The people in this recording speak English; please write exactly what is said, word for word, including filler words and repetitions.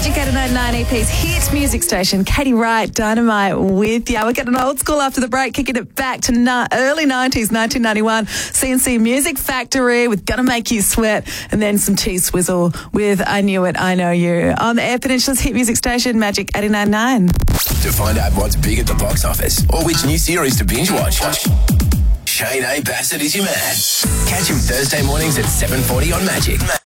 Magic eight ninety-nine E P's hit music station. Katie Wright, Dynamite with you. We're getting old school after the break, kicking it back to na- early nineties, nineteen ninety-one. C N C Music Factory with Gonna Make You Sweat, and then some T-Swizzle with I Knew It, I Know You. On the Air Peninsula's hit music station, Magic eight ninety-nine. To find out what's big at the box office or which new series to binge watch, Shane A. Bassett is your man. Catch him Thursday mornings at seven forty on Magic.